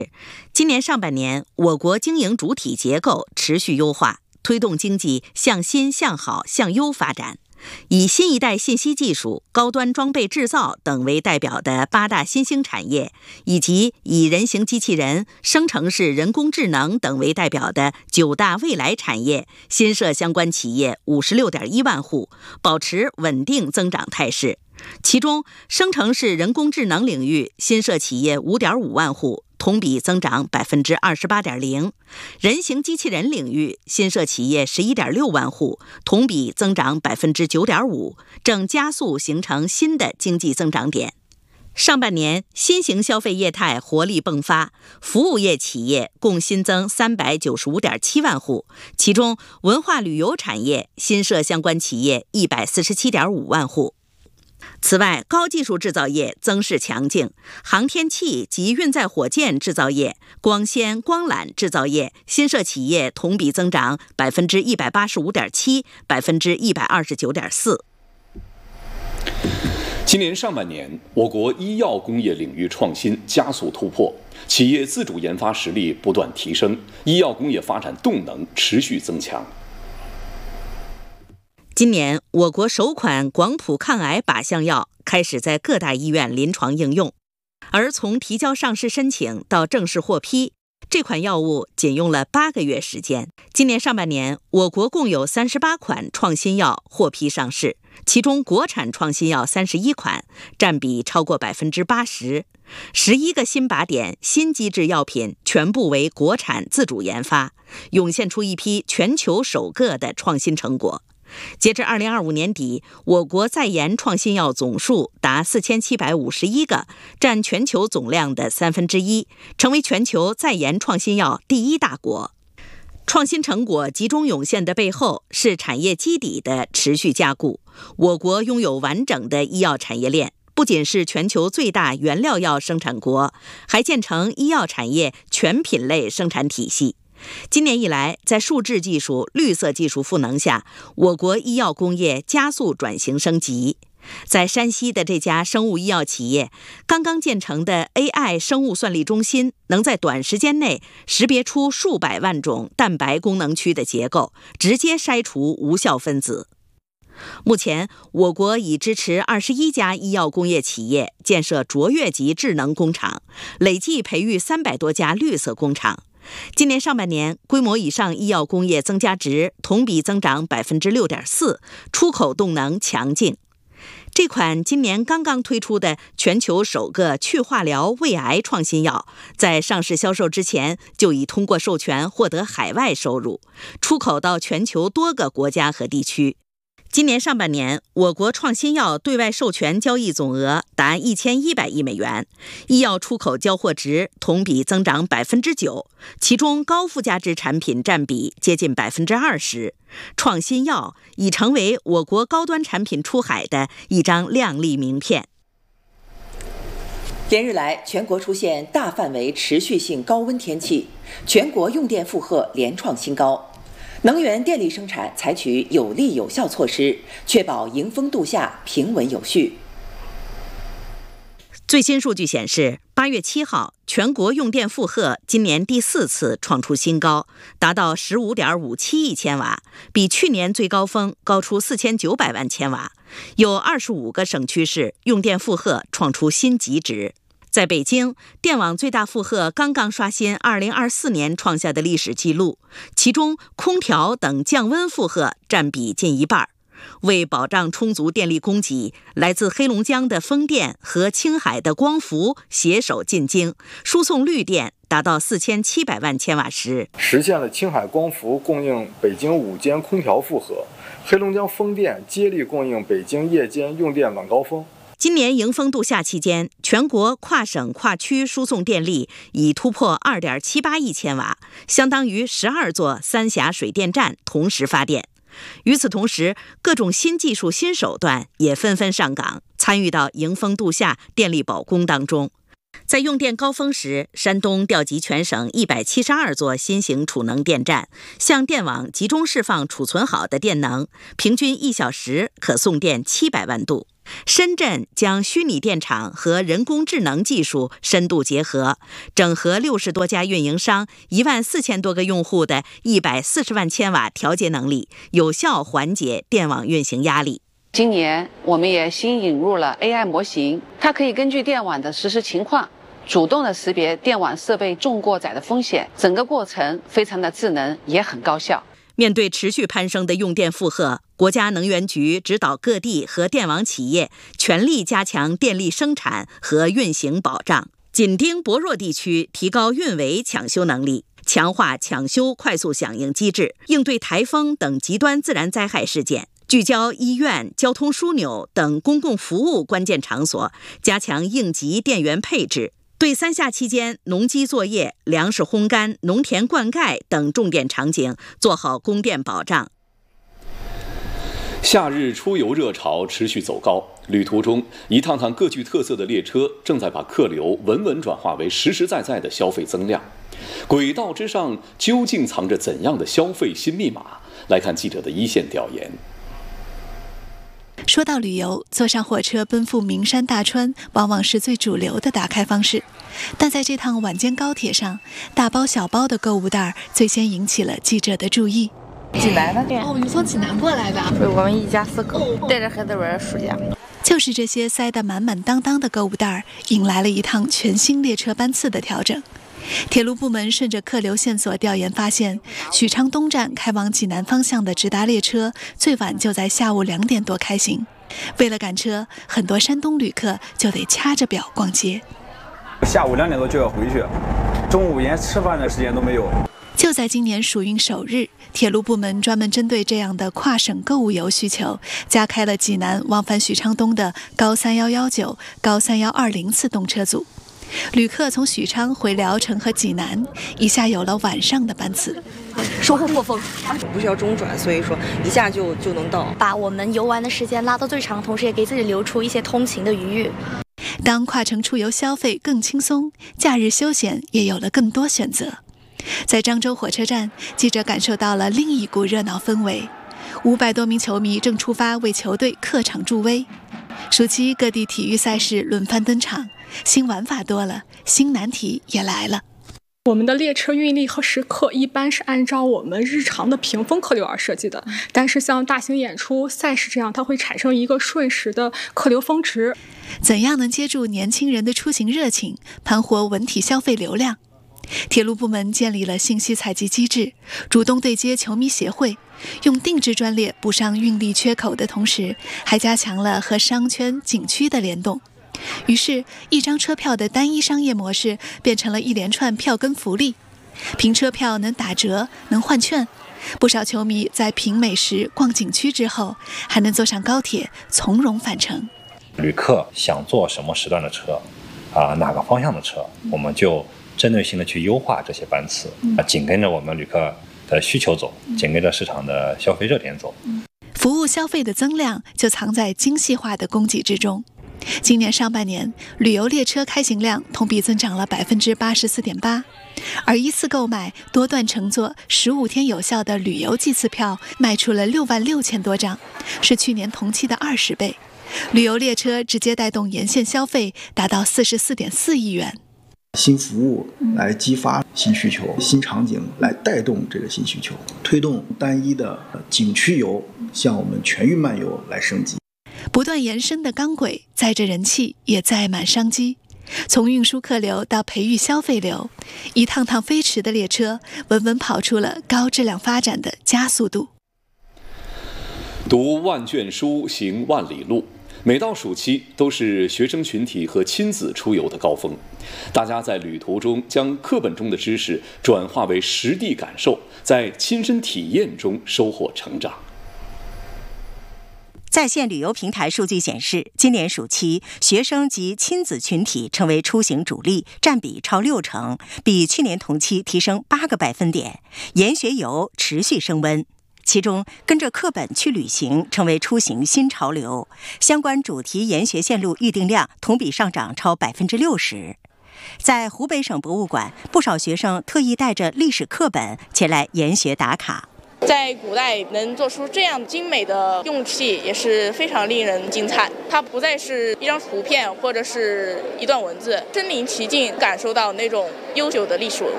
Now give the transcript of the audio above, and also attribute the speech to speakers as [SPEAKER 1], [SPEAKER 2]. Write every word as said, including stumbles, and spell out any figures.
[SPEAKER 1] 今年上半年，我国经营主体结构持续优化，推动经济向新、向好、向优发展。以新一代信息技术、高端装备制造等为代表的八大新兴产业，以及以人形机器人、生成式人工智能等为代表的九大未来产业，新设相关企业五十六点一万户，保持稳定增长态势。其中，生成式人工智能领域新设企业五点五万户，同比增长百分之二十八点零；人形机器人领域新设企业十一点六万户，同比增长百分之九点五，正加速形成新的经济增长点。上半年，新型消费业态活力迸发，服务业企业共新增三百九十五点七万户，其中文化旅游产业新设相关企业一百四十七点五万户。此外，高技术制造业增势强劲，航天器及运载火箭制造业、光纤、光缆制造业新设企业同比增长百分之一百八十五点七，百分之一百二十九点四。
[SPEAKER 2] 今年上半年，我国医药工业领域创新加速突破，企业自主研发实力不断提升，医药工业发展动能持续增强。
[SPEAKER 1] 今年，我国首款广谱抗癌靶向药开始在各大医院临床应用，而从提交上市申请到正式获批，这款药物仅用了八个月时间。今年上半年，我国共有三十八款创新药获批上市，其中国产创新药三十一款，占比超过百分之八十。十一个新靶点、新机制药品全部为国产自主研发，涌现出一批全球首个的创新成果。截至二零二五年底，我国在研创新药总数达四千七百五十一个，占全球总量的三分之一，成为全球在研创新药第一大国。创新成果集中涌现的背后，是产业基底的持续加固。我国拥有完整的医药产业链，不仅是全球最大原料药生产国，还建成医药产业全品类生产体系。今年以来，在数字技术、绿色技术赋能下，我国医药工业加速转型升级。在山西的这家生物医药企业，刚刚建成的 A I 生物算力中心，能在短时间内识别出数百万种蛋白功能区的结构，直接筛除无效分子。目前，我国已支持二十一家医药工业企业建设卓越级智能工厂，累计培育三百多家绿色工厂。今年上半年，规模以上医药工业增加值同比增长百分之六点四，出口动能强劲。这款今年刚刚推出的全球首个去化疗胃癌创新药，在上市销售之前就已通过授权获得海外收入，出口到全球多个国家和地区。今年上半年，我国创新药对外授权交易总额达一千一百亿美元，医药出口交货值同比增长百分之九，其中高附加值产品占比接近百分之二十。创新药已成为我国高端产品出海的一张亮丽名片。
[SPEAKER 3] 连日来，全国出现大范围持续性高温天气，全国用电负荷连创新高。能源电力生产采取有力有效措施，确保迎峰度夏、平稳有序。
[SPEAKER 1] 最新数据显示，八月七号，全国用电负荷今年第四次创出新高，达到十五点五七亿千瓦，比去年最高峰高出四千九百万千瓦。有二十五个省区市用电负荷创出新极值。在北京，电网最大负荷刚刚刷新二零二四年创下的历史记录，其中空调等降温负荷占比近一半。为保障充足电力供给，来自黑龙江的风电和青海的光伏携手进京，输送绿电达到四千七百万千瓦时，
[SPEAKER 4] 实现了青海光伏供应北京午间空调负荷，黑龙江风电接力供应北京夜间用电晚高峰。
[SPEAKER 1] 今年迎峰度夏期间，全国跨省跨区输送电力已突破 二点七八亿千瓦，相当于十二座三峡水电站同时发电。与此同时，各种新技术新手段也纷纷上岗，参与到迎峰度夏电力保供当中。在用电高峰时，山东调集全省一百七十二座新型储能电站，向电网集中释放储存好的电能，平均一小时可送电七百万度。 深圳将虚拟电厂和人工智能技术深度结合，整合六十多家运营商、一万四千多个用户的一百四十万千瓦调节能力，有效缓解电网运行压力。
[SPEAKER 5] 今年我们也新引入了 A I 模型，它可以根据电网的实时情况，主动的识别电网设备重过载的风险，整个过程非常的智能，也很高效。
[SPEAKER 1] 面对持续攀升的用电负荷，国家能源局指导各地和电网企业全力加强电力生产和运行保障，紧盯薄弱地区，提高运维抢修能力，强化抢修快速响应机制，应对台风等极端自然灾害事件。聚焦医院、交通枢纽等公共服务关键场所，加强应急电源配置，对三夏期间农机作业、粮食烘干、农田灌溉等重点场景做好供电保障。
[SPEAKER 2] 夏日出游热潮持续走高，旅途中一趟趟各具特色的列车正在把客流稳稳转化为实实在在的消费增量。轨道之上究竟藏着怎样的消费新密码？来看记者的一线调研。
[SPEAKER 6] 说到旅游，坐上火车奔赴名山大川往往是最主流的打开方式，但在这趟晚间高铁上，大包小包的购物袋最先引起了记者的注意。
[SPEAKER 7] 济南的
[SPEAKER 6] 哦，你从济南过来的？
[SPEAKER 7] 对，我们一家四口带着孩子玩暑假。
[SPEAKER 6] 就是这些塞得满满当当的购物袋，引来了一趟全新列车班次的调整。铁路部门顺着客流线索调研发现，许昌东站开往济南方向的直达列车最晚就在下午两点多开行。为了赶车，很多山东旅客就得掐着表逛街。
[SPEAKER 8] 下午两点多就要回去，中午连吃饭的时间都没有。
[SPEAKER 6] 就在今年暑运首日，铁路部门专门针对这样的跨省购物游需求，加开了济南往返许昌东的高三一一九、高三一二零次动车组。旅客从许昌回聊城和济南，一下有了晚上的班次。
[SPEAKER 9] 收获颇丰，
[SPEAKER 10] 不需要中转，所以说一下就就能到，
[SPEAKER 9] 把我们游玩的时间拉到最长，同时也给自己留出一些通勤的余裕。
[SPEAKER 6] 当跨城出游消费更轻松，假日休闲也有了更多选择。在漳州火车站，记者感受到了另一股热闹氛围。五百多名球迷正出发为球队客场助威。暑期各地体育赛事轮番登场，新玩法多了，新难题也来了。
[SPEAKER 11] 我们的列车运力和时刻一般是按照我们日常的屏风客流而设计的，但是像大型演出、赛事这样，它会产生一个瞬时的客流峰值。
[SPEAKER 6] 怎样能接住年轻人的出行热情，盘活文体消费流量？铁路部门建立了信息采集机制，主动对接球迷协会，用定制专列补上运力缺口的同时，还加强了和商圈、景区的联动。于是，一张车票的单一商业模式变成了一连串票根福利。凭车票能打折，能换券。不少球迷在品美食、逛景区之后，还能坐上高铁，从容返程。
[SPEAKER 12] 旅客想坐什么时段的车，啊，哪个方向的车，我们就针对性的去优化这些班次，啊，紧跟着我们旅客的需求走，紧跟着市场的消费热点走。
[SPEAKER 6] 服务消费的增量就藏在精细化的供给之中。今年上半年，旅游列车开行量同比增长了百分之八十四点八，而一次购买多段乘坐十五天有效的旅游季次票卖出了六万六千多张，是去年同期的二十倍。旅游列车直接带动沿线消费达到四十四点四亿元。
[SPEAKER 13] 新服务来激发新需求，新场景来带动这个新需求，推动单一的景区游向我们全域漫游来升级。
[SPEAKER 6] 不断延伸的钢轨载着人气，也载满商机。从运输客流到培育消费流，一趟趟飞驰的列车稳稳跑出了高质量发展的加速度。
[SPEAKER 2] 读万卷书，行万里路。每到暑期，都是学生群体和亲子出游的高峰。大家在旅途中将课本中的知识转化为实地感受，在亲身体验中收获成长。
[SPEAKER 14] 在线旅游平台数据显示，今年暑期学生及亲子群体成为出行主力，占比超六成，比去年同期提升八个百分点。研学游持续升温，其中跟着课本去旅行成为出行新潮流，相关主题研学线路预订量同比上涨超百分之六十。在湖北省博物馆，不少学生特意带着历史课本前来研学打卡。
[SPEAKER 15] 这在古代能做出这样精美的用器，也是非常令人惊叹。它不再是一张图片或者是一段文字，身临其境感受到那种悠久的历史文